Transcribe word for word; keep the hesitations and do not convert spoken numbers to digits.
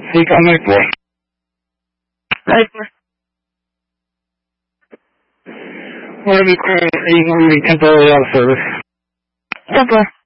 Seacom nine four. nine four. We're going to be calling, are you going to be temporarily out of service? ten four.